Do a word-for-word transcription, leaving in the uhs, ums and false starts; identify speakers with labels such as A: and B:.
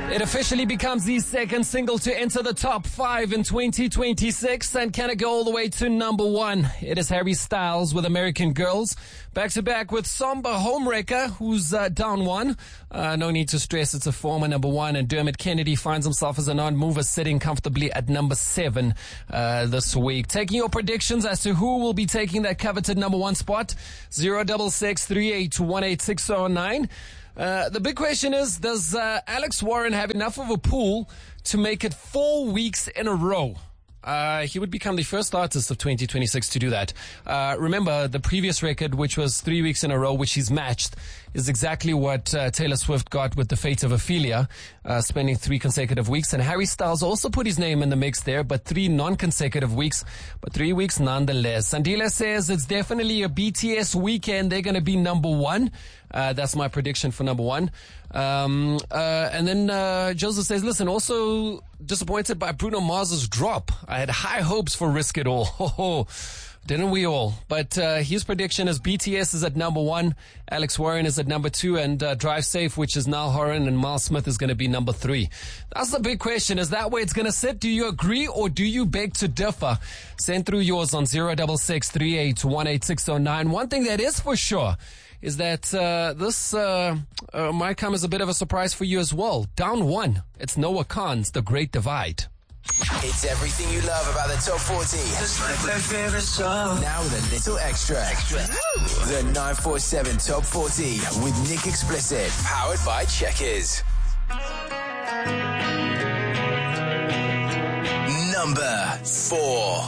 A: It officially becomes the second single to enter the top five in twenty twenty-six, and can it go all the way to number one? It is Harry Styles with American Girls, back to back with Samba Homewrecker, who's uh, down one. Uh, no need to stress, it's a former number one, and Dermot Kennedy finds himself as a non-mover, sitting comfortably at number seven uh, this week. Taking your predictions as to who will be taking that coveted number one spot, zero double six three eight one eight six zero nine. Uh, the big question is, does uh, Alex Warren have enough of a pool to make it four weeks in a row? Uh, he would become the first artist of twenty twenty-six to do that. Uh, remember, the previous record, which was three weeks in a row, which he's matched, is exactly what uh, Taylor Swift got with The Fate of Ophelia, uh, spending three consecutive weeks. And Harry Styles also put his name in the mix there, but three non-consecutive weeks, but three weeks nonetheless. Sandila says it's definitely a B T S weekend. They're going to be number one. Uh, that's my prediction for number one. Um, uh, and then, uh, Joseph says, listen, also disappointed by Bruno Mars's drop. I had high hopes for Risk It All. Ho ho. Didn't we all? But, uh, his prediction is B T S is at number one. Alex Warren is at number two, and, uh, Drive Safe, which is Niall Horan, and Miles Smith is going to be number three. That's the big question. Is that where it's going to sit? Do you agree or do you beg to differ? Send through yours on zero double six three eight one eight six zero nine. One thing that is for sure is that uh, this uh, uh, might come as a bit of a surprise for you as well. Down one, it's Noah Khan's The Great Divide.
B: It's everything you love about the top forty.
C: It's like my favorite song.
B: Now with a little extra. Extra. The nine forty-seven Top forty with Nick Explicit. Powered by Checkers. Number four.